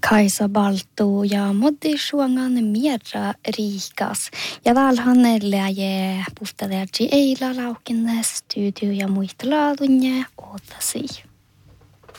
Kaisa Baltu ja Moddi Suangan Mierra Riikas. Ja välhän läje puhtaleerji eila laukin studio ja muista laadunje ootasi.